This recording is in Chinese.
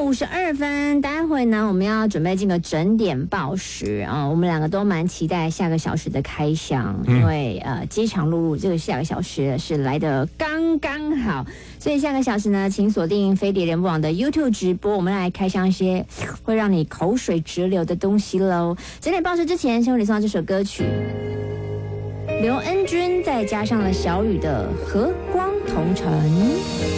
9:52，待会呢我们要准备进个整点报时啊，我们两个都蛮期待下个小时的开箱，因为饥肠辘辘，这个下个小时是来的刚刚好，所以下个小时呢，请锁定飞碟联播网的 YouTube 直播，我们来开箱一些会让你口水直流的东西喽。整点报时之前，先为你送上这首歌曲，刘恩君再加上了小雨的《和光同尘》。